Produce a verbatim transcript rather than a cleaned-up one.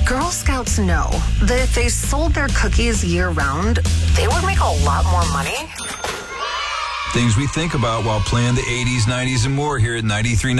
Girl Scouts know that if they sold their cookies year-round, they would make a lot more money. Things we think about while playing the eighties, nineties, and more here at ninety-three point nine.